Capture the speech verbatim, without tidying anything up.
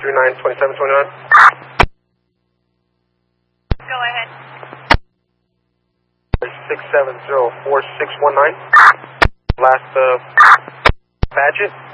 three nine two seven two nine. Go ahead. six seven zero four six one nine. Last uh, Badget.